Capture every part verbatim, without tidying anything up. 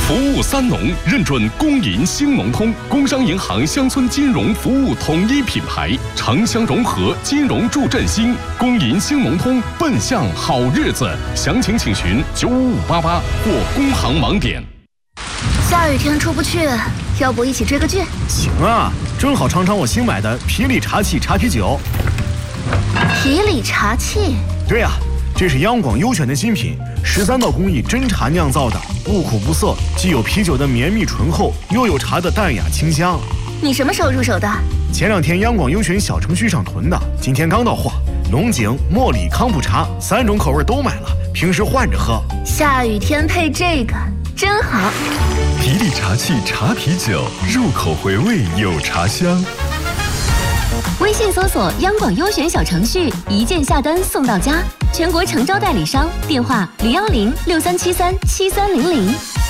服务三农认准工银兴农通，工商银行乡村金融服务统一品牌，城乡融合，金融助振兴。工银兴农通，奔向好日子。详情请询九五五八八或工行网点。 下雨天出不去，要不一起追个剧？ 行啊，正好尝尝我新买的皮里茶器茶啤酒。 皮里茶器？ 对呀、啊，这是央广优选的新品，十三道工艺真茶酿造的，不苦不涩，既有啤酒的绵密醇厚，又有茶的淡雅清香。 你什么时候入手的？ 前两天央广优选小程序上囤的，今天刚到货。龙井、茉莉、康普茶三种口味都买了，平时换着喝。 下雨天配这个真好。 皮里茶器茶啤酒，入口回味有茶香。 微信搜索央广优选小程序，一键下单送到家。全国诚招代理商，电话零幺零六三七三七三零零。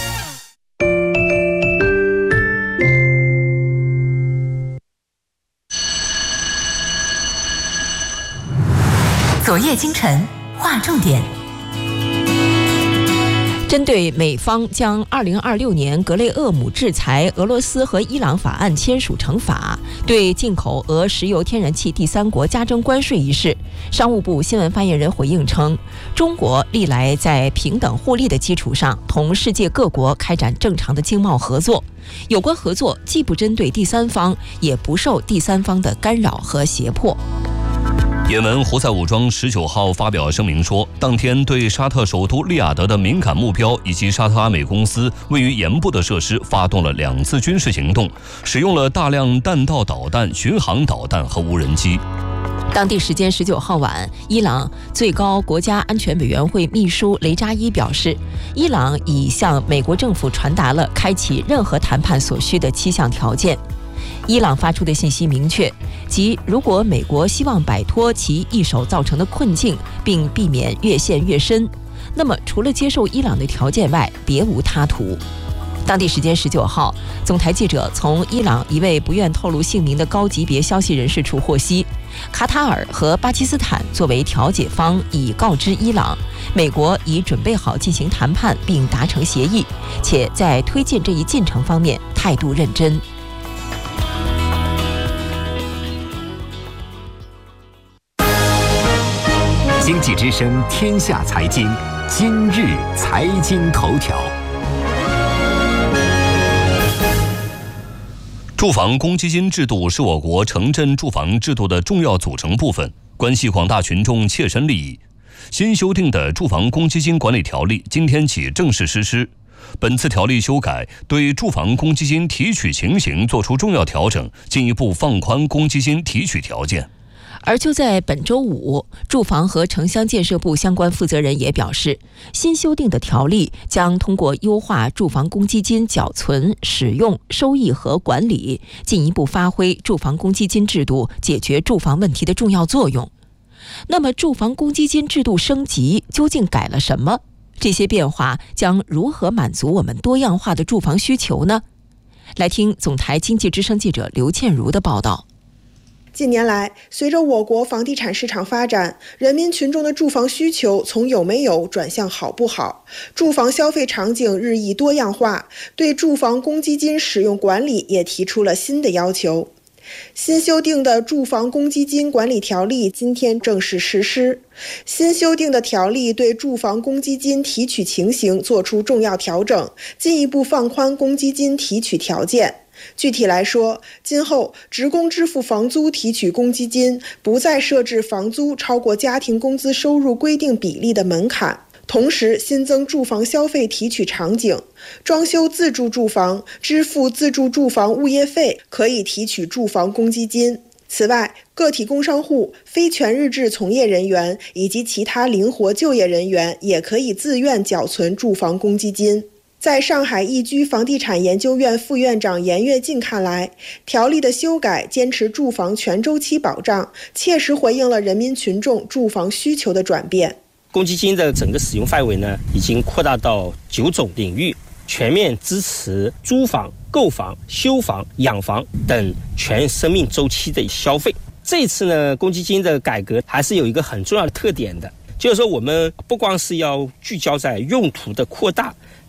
昨夜今晨划重点。 针对美方将二零二六年格雷厄姆制裁俄罗斯和伊朗法案签署成法，对进口俄石油天然气第三国加征关税一事，商务部新闻发言人回应称，中国历来在平等互利的基础上同世界各国开展正常的经贸合作，有关合作既不针对第三方，也不受第三方的干扰和胁迫。 也门胡塞武装十九号发表声明说，当天对沙特首都利雅得的敏感目标以及沙特阿美公司位于盐部的设施发动了两次军事行动，使用了大量弹道导弹、巡航导弹和无人机。 当地时间十九号晚，伊朗最高国家安全委员会秘书雷扎伊表示，伊朗已向美国政府传达了开启任何谈判所需的七项条件。伊朗发出的信息明确，即如果美国希望摆脱其一手造成的困境，并避免越陷越深，那么除了接受伊朗的条件外，别无他途。当地时间十九号，总台记者从伊朗一位不愿透露姓名的高级别消息人士处获悉，卡塔尔和巴基斯坦作为调解方已告知伊朗，美国已准备好进行谈判并达成协议，且在推进这一进程方面态度认真。 经济之声天下财经，今日财经头条。 住房公积金制度是我国城镇住房制度的重要组成部分，关系广大群众切身利益。新修订的住房公积金管理条例今天起正式实施。本次条例修改对住房公积金提取情形作出重要调整，进一步放宽公积金提取条件。 而就在本周五，住房和城乡建设部相关负责人也表示，新修订的条例将通过优化住房公积金缴存、使用、收益和管理，进一步发挥住房公积金制度解决住房问题的重要作用。那么，住房公积金制度升级究竟改了什么？这些变化将如何满足我们多样化的住房需求呢？来听总台经济之声记者刘倩茹的报道。 近年来，随着我国房地产市场发展，人民群众的住房需求从有没有转向好不好，住房消费场景日益多样化，对住房公积金使用管理也提出了新的要求。新修订的住房公积金管理条例今天正式实施。新修订的条例对住房公积金提取情形作出重要调整，进一步放宽公积金提取条件。具体来说，今后职工支付房租提取公积金不再设置房租超过家庭工资收入规定比例的门槛，同时新增住房消费提取场景，装修自住住房支付自住住房物业费可以提取住房公积金。此外，个体工商户、非全日制从业人员以及其他灵活就业人员也可以自愿缴存住房公积金。在上海易居房地产研究院副院长严跃进看来，条例的修改坚持住房全周期保障，切实回应了人民群众住房需求的转变。 公积金的整个使用范围呢，已经扩大到九种领域，全面支持租房、购房、修房、养房等全生命周期的消费。这一次呢，公积金的改革还是有一个很重要的特点的，就是说我们不光是要聚焦在用途的扩大，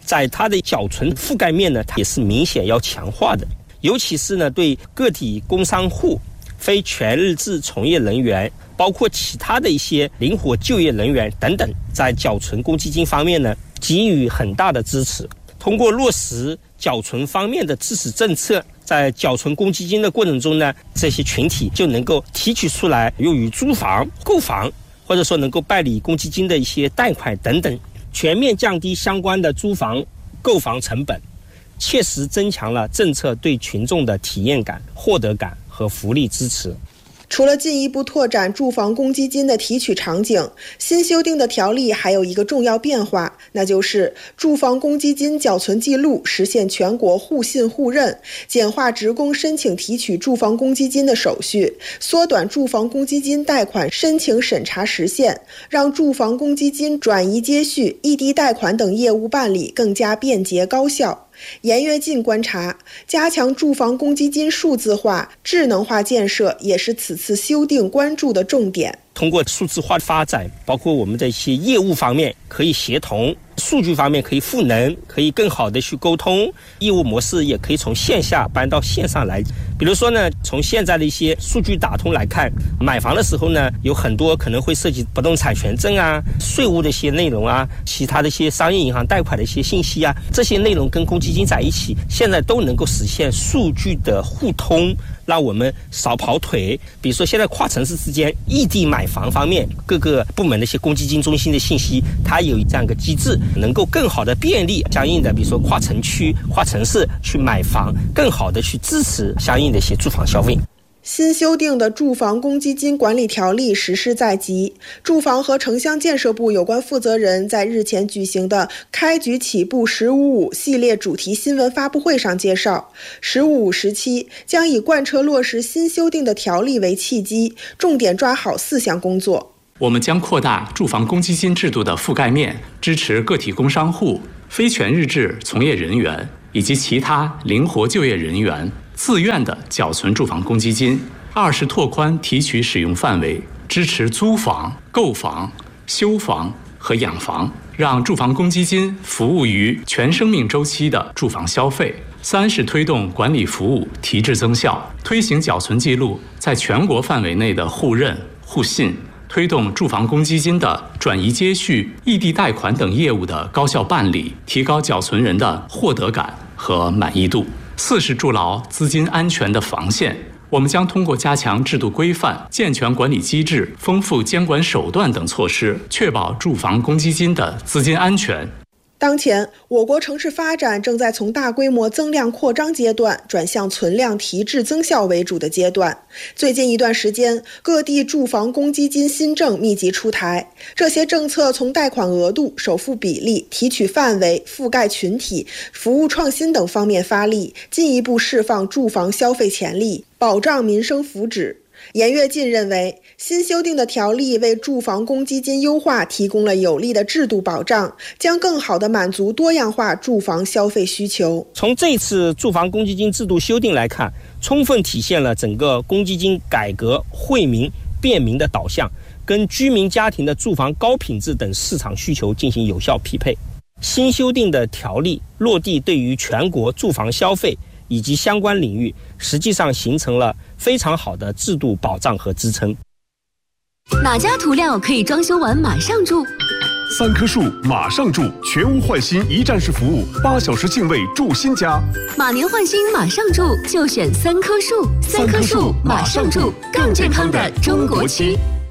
在它的缴存覆盖面呢，它也是明显要强化的。尤其是呢，对个体工商户、非全日制从业人员，包括其他的一些灵活就业人员等等，在缴存公积金方面呢，给予很大的支持。通过落实缴存方面的支持政策，在缴存公积金的过程中呢，这些群体就能够提取出来用于租房、购房，或者说能够办理公积金的一些贷款等等，全面降低相关的租房、购房成本，切实增强了政策对群众的体验感、获得感和福利支持。 除了进一步拓展住房公积金的提取场景，新修订的条例还有一个重要变化，那就是住房公积金缴存记录实现全国互信互认，简化职工申请提取住房公积金的手续，缩短住房公积金贷款申请审查时限，让住房公积金转移接续、异地贷款等业务办理更加便捷高效。严跃进观察，加强住房公积金数字化、智能化建设也是此次修订关注的重点。 通过数字化发展，包括我们的一些业务方面可以协同，数据方面可以赋能，可以更好的去沟通，业务模式也可以从线下搬到线上来。比如说呢，从现在的一些数据打通来看，买房的时候呢，有很多可能会涉及不动产权证啊、税务的一些内容啊、其他的一些商业银行贷款的一些信息啊，这些内容跟公积金在一起，现在都能够实现数据的互通，让我们少跑腿。比如说现在跨城市之间异地买房方面，各个部门的一些公积金中心的信息，它有这样一个机制，能够更好的便利相应的比如说跨城区、跨城市去买房，更好的去支持相应的一些住房消费。 新修订的住房公积金管理条例实施在即，住房和城乡建设部有关负责人在日前举行的开局起步十五五系列主题新闻发布会上介绍，十五五时期将以贯彻落实新修订的条例为契机，重点抓好四项工作。 我们将扩大住房公积金制度的覆盖面，支持个体工商户、非全日制从业人员以及其他灵活就业人员自愿的缴存住房公积金。二是拓宽提取使用范围，支持租房、购房、修房和养房，让住房公积金服务于全生命周期的住房消费。三是推动管理服务提质增效，推行缴存记录在全国范围内的互认互信，推动住房公积金的转移接续、异地贷款等业务的高效办理，提高缴存人的获得感和满意度。四是筑牢资金安全的防线，我们将通过加强制度规范、健全管理机制、丰富监管手段等措施，确保住房公积金的资金安全。 当前，我国城市发展正在从大规模增量扩张阶段转向存量提质增效为主的阶段。最近一段时间，各地住房公积金新政密集出台，这些政策从贷款额度、首付比例、提取范围、覆盖群体、服务创新等方面发力，进一步释放住房消费潜力，保障民生福祉。严跃进认为，新修订的条例为住房公积金优化提供了有力的制度保障，将更好地满足多样化住房消费需求。 从这次住房公积金制度修订来看，充分体现了整个公积金改革惠民便民的导向，跟居民家庭的住房高品质等市场需求进行有效匹配。新修订的条例落地，对于全国住房消费以及相关领域，实际上形成了非常好的制度保障和支撑。 哪家涂料可以装修完马上住？ 三棵树马上住，全屋换新一站式服务，八小时净位住新家。 马年换新马上住，就选三棵树。三棵树马上住，更健康的中国区。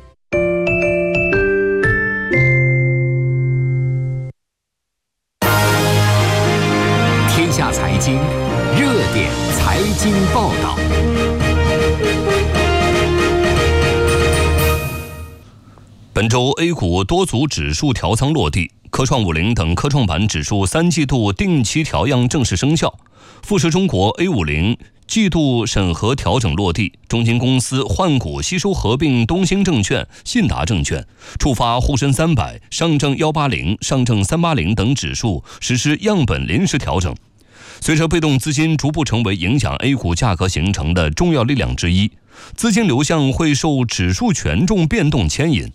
天下财经热点财经报道。 本周 A 股多组指数调仓落地，科创五零等科创板指数三季度定期调样正式生效。富时中国 A 五零季度审核调整落地，中金公司换股吸收合并东兴证券、信达证券，触发沪深三百、上证一八零、上证三八零等指数实施样本临时调整。随着被动资金逐步成为影响 A 股价格形成的重要力量之一，资金流向会受指数权重变动牵引。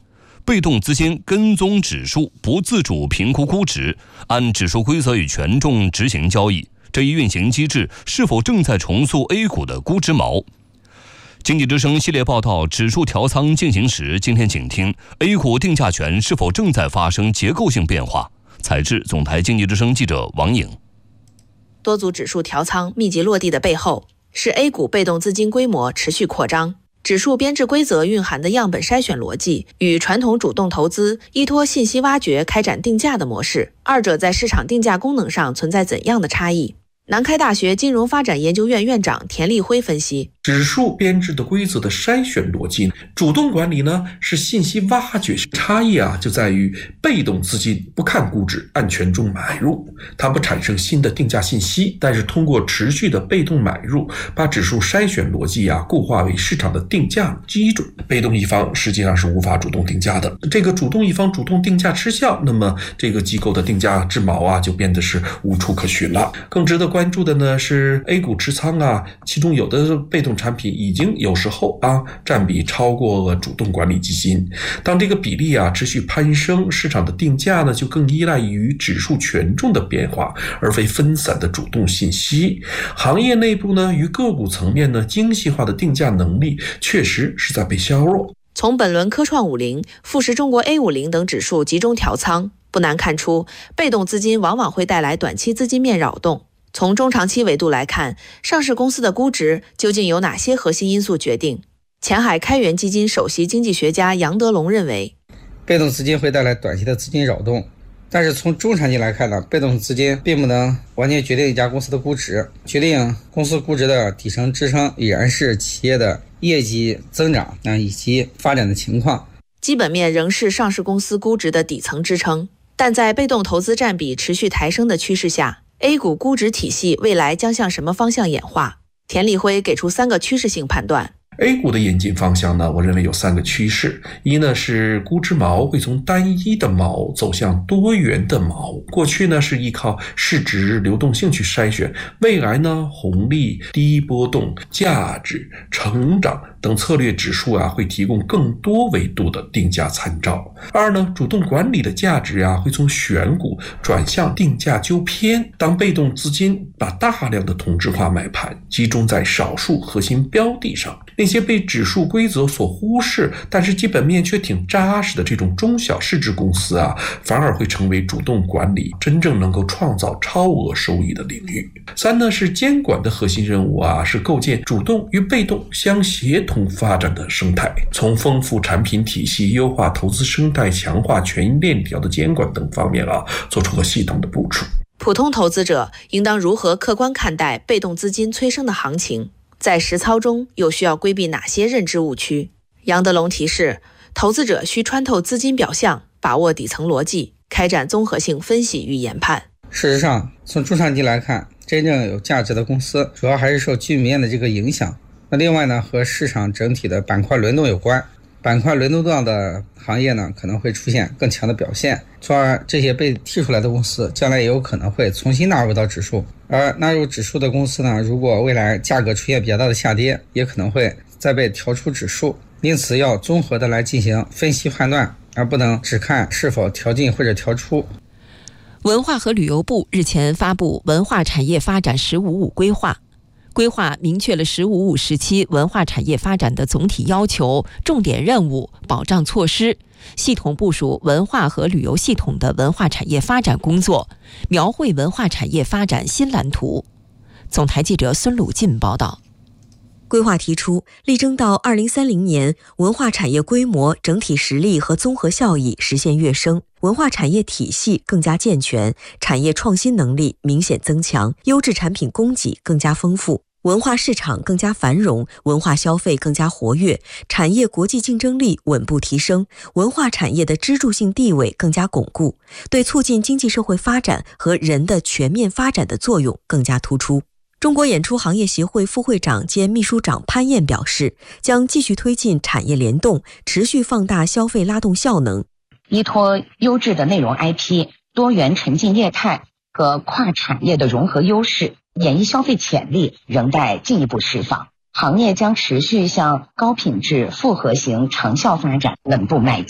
被动资金跟踪指数不自主评估估值，按指数规则与权重执行交易，这一运行机制是否正在重塑 A 股的估值锚？经济之声系列报道指数调仓进行时，今天请听 A 股定价权是否正在发生结构性变化。采制总台经济之声记者王颖。 多组指数调仓密集落地的背后，是 A 股被动资金规模持续扩张。指数编制规则蕴含的样本筛选逻辑，与传统主动投资依托信息挖掘开展定价的模式，二者在市场定价功能上存在怎样的差异？南开大学金融发展研究院院长田立辉分析， 指数编制的规则的筛选逻辑，主动管理呢是信息挖掘，差异啊就在于被动资金不看估值，按权重买入，它不产生新的定价信息，但是通过持续的被动买入，把指数筛选逻辑啊固化为市场的定价基准。被动一方实际上是无法主动定价的，这个主动一方主动定价失效，那么这个机构的定价之锚啊就变得是无处可寻了。更值得关注的呢是 A 股持仓啊，其中有的被动产品已经有时候啊占比超过主动管理基金。当这个比例啊持续攀升，市场的定价呢就更依赖于指数权重的变化，而非分散的主动信息。行业内部呢与个股层面呢精细化的定价能力确实是在被削弱。 从本轮科创五零、富时中国 A 五十 等指数集中调仓，不难看出，被动资金往往会带来短期资金面扰动。从中长期维度来看，上市公司的估值究竟由哪些核心因素决定？前海开源基金首席经济学家杨德龙认为， 被动资金会带来短期的资金扰动，但是从中长期来看呢，被动资金并不能完全决定一家公司的估值，决定公司估值的底层支撑已然是企业的业绩增长以及发展的情况。 基本面仍是上市公司估值的底层支撑，但在被动投资占比持续抬升的趋势下，A 股估值体系未来将向什么方向演化？田立辉给出三个趋势性判断。 A 股的演进方向呢，我认为有三个趋势。一呢是估值锚会从单一的锚走向多元的锚。过去呢是依靠市值流动性去筛选，未来呢红利、低波动、价值、成长等策略指数啊会提供更多维度的定价参照。二呢主动管理的价值啊会从选股转向定价纠偏。当被动资金把大量的同质化买盘集中在少数核心标的上，那些被指数规则所忽视但是基本面却挺扎实的这种中小市值公司啊，反而会成为主动管理真正能够创造超额收益的领域。三呢是监管的核心任务啊，是构建主动与被动相协同发展的生态，从丰富产品体系、优化投资生态、强化权益链条的监管等方面啊，做出个系统的部署。 普通投资者应当如何客观看待被动资金催生的行情？在实操中又需要规避哪些认知误区？杨德龙提示，投资者需穿透资金表象，把握底层逻辑，开展综合性分析与研判。 事实上，从中长期来看，真正有价值的公司主要还是受基本面的这个影响。那另外呢，和市场整体的板块轮动有关。板块轮动到的行业呢，可能会出现更强的表现，从而这些被剔出来的公司将来也有可能会重新纳入到指数。而纳入指数的公司呢，如果未来价格出现比较大的下跌，也可能会再被调出指数。因此要综合的来进行分析判断，而不能只看是否调进或者调出。 文化和旅游部日前发布文化产业发展“十五五”规划，规划明确了“十五五”时期文化产业发展的总体要求、重点任务、保障措施，系统部署文化和旅游系统的文化产业发展工作，描绘文化产业发展新蓝图。总台记者孙鲁进报道。 规划提出，力争到二零三零年，文化产业规模、整体实力和综合效益实现跃升，文化产业体系更加健全，产业创新能力明显增强，优质产品供给更加丰富，文化市场更加繁荣，文化消费更加活跃，产业国际竞争力稳步提升，文化产业的支柱性地位更加巩固，对促进经济社会发展和人的全面发展的作用更加突出。中国演出行业协会副会长兼秘书长潘燕表示，将继续推进产业联动，持续放大消费拉动效能， 依托优质的内容 I P、多元沉浸业态和跨产业的融合优势，演艺消费潜力仍待进一步释放。行业将持续向高品质复合型长效发展稳步迈进。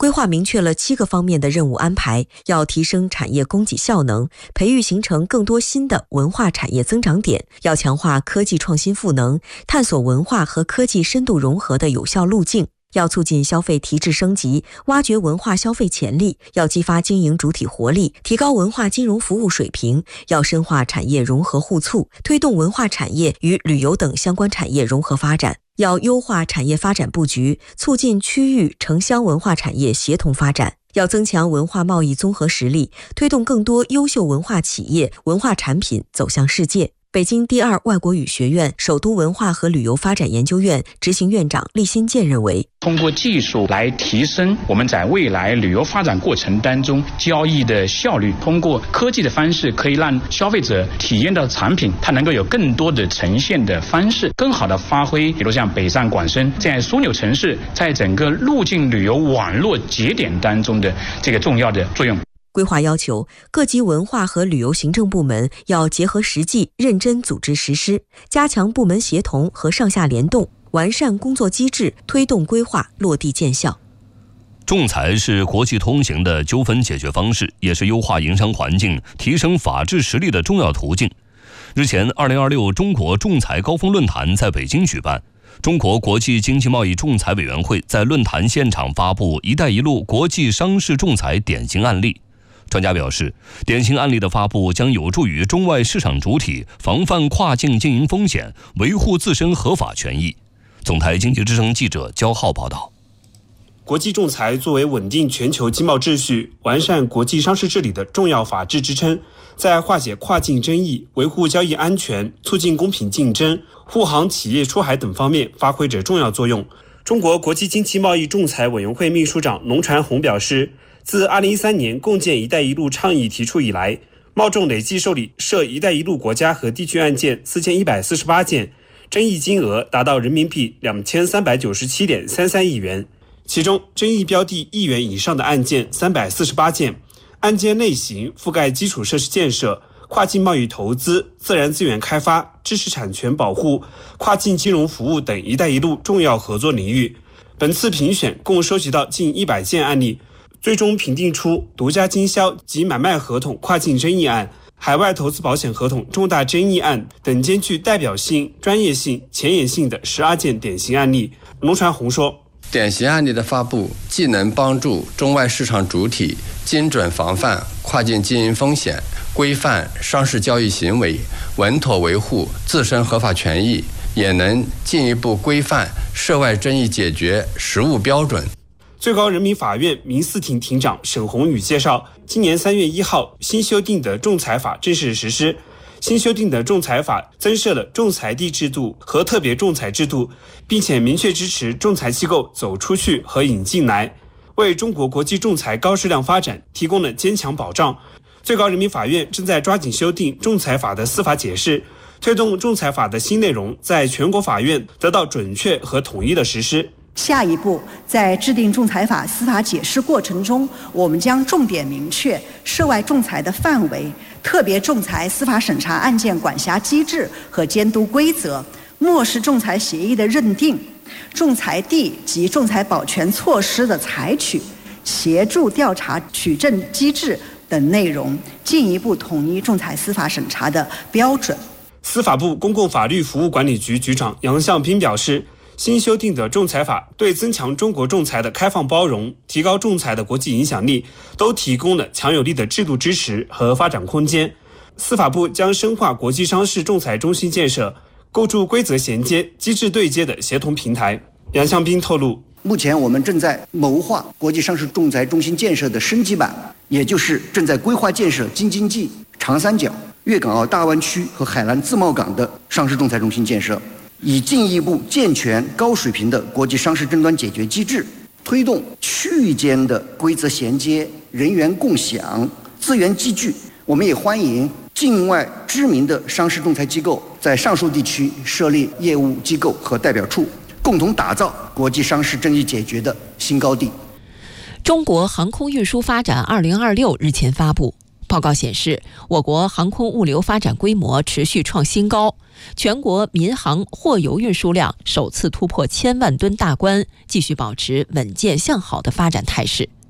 规划明确了七个方面的任务安排，要提升产业供给效能，培育形成更多新的文化产业增长点，要强化科技创新赋能，探索文化和科技深度融合的有效路径。要促进消费提质升级，挖掘文化消费潜力，要激发经营主体活力，提高文化金融服务水平，要深化产业融合互促，推动文化产业与旅游等相关产业融合发展，要优化产业发展布局，促进区域城乡文化产业协同发展，要增强文化贸易综合实力，推动更多优秀文化企业、文化产品走向世界。北京第二外国语学院首都文化和旅游发展研究院执行院长厉新建认为， 通过技术来提升我们在未来旅游发展过程当中交易的效率，通过科技的方式可以让消费者体验到产品，它能够有更多的呈现的方式，更好的发挥比如像北上广深这样枢纽城市在整个入境旅游网络节点当中的这个重要的作用。 规划要求各级文化和旅游行政部门要结合实际，认真组织实施，加强部门协同和上下联动，完善工作机制，推动规划落地见效。 仲裁是国际通行的纠纷解决方式，也是优化营商环境、提升法治实力的重要途径。日前，二零二六中国仲裁高峰论坛在北京举办。中国国际经济贸易仲裁委员会在论坛现场发布“一带一路”国际商事仲裁典型案例。专家表示，典型案例的发布将有助于中外市场主体防范跨境经营风险，维护自身合法权益。总台经济之声记者焦浩报道。 国际仲裁作为稳定全球经贸秩序、完善国际商事治理的重要法治支撑，在化解跨境争议、维护交易安全、促进公平竞争、护航企业出海等方面发挥着重要作用。中国国际经济贸易仲裁委员会秘书长龙传宏表示，自二零一三年共建“一带一路”倡议提出以来，贸仲累计受理涉“一带一路”国家和地区案件四千一百四十八件，争议金额达到人民币两千三百九十七点三三亿元。其中，争议标的亿元以上的案件三百四十八件，案件类型覆盖基础设施建设、跨境贸易投资、自然资源开发、知识产权保护、跨境金融服务等“一带一路”重要合作领域。本次评选共收集到近一百件案例，最终评定出独家经销及买卖合同跨境争议案、海外投资保险合同重大争议案等兼具代表性、专业性、前沿性的十二件典型案例。龙传宏说， 典型案例的发布既能帮助中外市场主体精准防范跨境经营风险，规范商事交易行为，稳妥维护自身合法权益，也能进一步规范涉外争议解决实务标准。 最高人民法院民事庭庭长沈宏宇介绍，今年三月一号，新修订的仲裁法正式实施。新修订的仲裁法增设了仲裁地制度和特别仲裁制度，并且明确支持仲裁机构走出去和引进来，为中国国际仲裁高质量发展提供了坚强保障。最高人民法院正在抓紧修订仲裁法的司法解释，推动仲裁法的新内容在全国法院得到准确和统一的实施。 下一步，在制定仲裁法司法解释过程中，我们将重点明确涉外仲裁的范围、特别仲裁司法审查案件管辖机制和监督规则、漠视仲裁协议的认定、仲裁地及仲裁保全措施的采取、协助调查取证机制等内容，进一步统一仲裁司法审查的标准。 司法部公共法律服务管理局局长杨向斌表示，新修订的仲裁法对增强中国仲裁的开放包容、提高仲裁的国际影响力，都提供了强有力的制度支持和发展空间。司法部将深化国际商事仲裁中心建设，构筑规则衔接、机制对接的协同平台。杨向斌透露， 目前我们正在谋划国际商事仲裁中心建设的升级版，也就是正在规划建设京津冀、长三角、粤港澳大湾区和海南自贸港的商事仲裁中心建设，以进一步健全高水平的国际商事争端解决机制，推动区域间的规则衔接、人员共享、资源集聚。我们也欢迎境外知名的商事仲裁机构在上述地区设立业务机构和代表处，共同打造国际商事争议解决的新高地。 中国航空运输发展二零二六日前发布报告显示，我国航空物流发展规模持续创新高，全国民航货邮运输量首次突破千万吨大关，继续保持稳健向好的发展态势。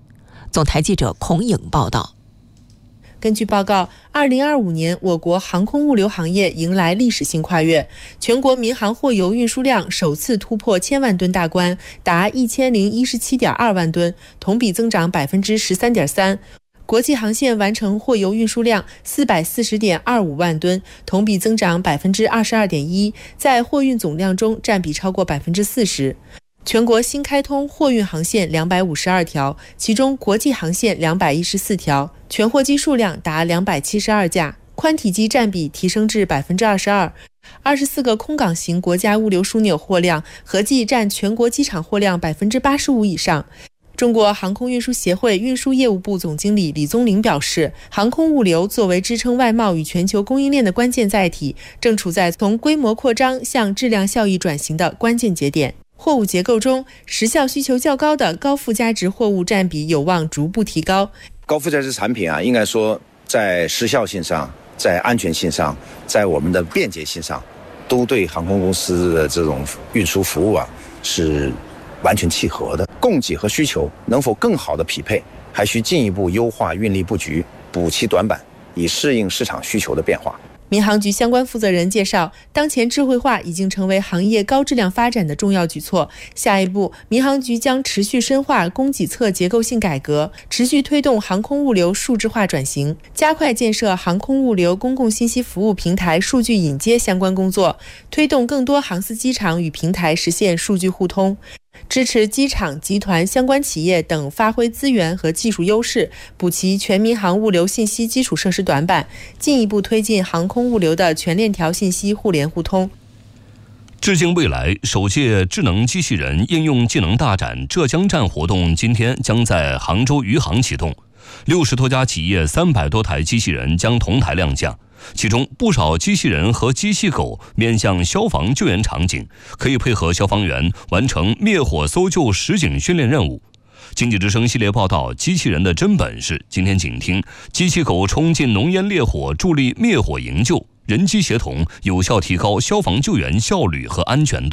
总台记者孔颖报道。 根据报告，二零二五年我国航空物流行业迎来历史性跨越，全国民航货邮运输量首次突破千万吨大关，达一千零一十七点二万吨，同比增长百分之十三点三。国际航线完成货邮运输量四百四十点二五万吨，同比增长百分之二十二点一，在货运总量中占比超过百分之四十。全国新开通货运航线两百五十二条，其中国际航线两百一十四条，全货机数量达两百七十二架，宽体机占比提升至百分之二十二。二十四个空港型国家物流枢纽货量合计占全国机场货量百分之八十五以上。中国航空运输协会运输业务部总经理李宗林表示，航空物流作为支撑外贸与全球供应链的关键载体，正处在从规模扩张向质量效益转型的关键节点。货物结构中，时效需求较高的高附加值货物占比有望逐步提高。 高附加值产品啊，应该说在时效性上、在安全性上、在我们的便捷性上，都对航空公司的这种运输服务啊是完全契合的。供给和需求能否更好的匹配，还需进一步优化运力布局，补齐短板，以适应市场需求的变化。 民航局相关负责人介绍，当前智慧化已经成为行业高质量发展的重要举措。下一步，民航局将持续深化供给侧结构性改革，持续推动航空物流数字化转型，加快建设航空物流公共信息服务平台数据引接相关工作，推动更多航司机场与平台实现数据互通，支持机场、集团、相关企业等发挥资源和技术优势，补齐全民航物流信息基础设施短板，进一步推进航空物流的全链条信息互联互通。 致敬未来首届智能机器人应用技能大展浙江站活动今天将在杭州余杭启动，六十多家企业、三百多台机器人将同台亮相。其中不少机器人和机器狗面向消防救援场景，可以配合消防员完成灭火搜救实景训练任务。经济之声系列报道《机器人的真本事》，今天请听机器狗冲进浓烟烈火，助力灭火营救，人机协同有效提高消防救援效率和安全度。